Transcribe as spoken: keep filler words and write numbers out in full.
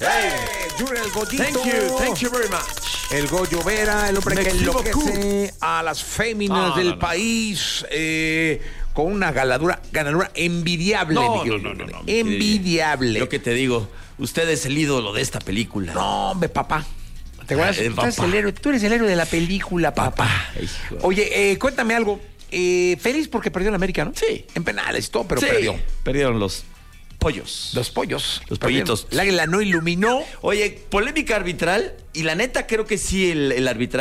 Hey, Junior el Goyito. Thank you, thank you very much. El Goyo Vera, el hombre Me que equivoco. enloquece a las féminas No, del no, no. país eh, con una ganadura, ganadura envidiable. No, mi no, querido no, no, Junior. no, mi querido. Envidiable. Lo que te digo, usted es el ídolo de esta película. No, hombre, papá. ¿Te acuerdas? Ah, eh, tú, eres papá. el héroe, tú eres el héroe de la película, papá. Papá, hijo. Oye, eh, cuéntame algo. Eh, feliz porque perdió el América, ¿no? Sí. En penales y todo, pero Sí, perdió. Perdieron los pollos. Los pollos. Los Perdieron. pollitos. El águila no iluminó. Oye, polémica arbitral. Y la neta, creo que sí, el, el arbitraje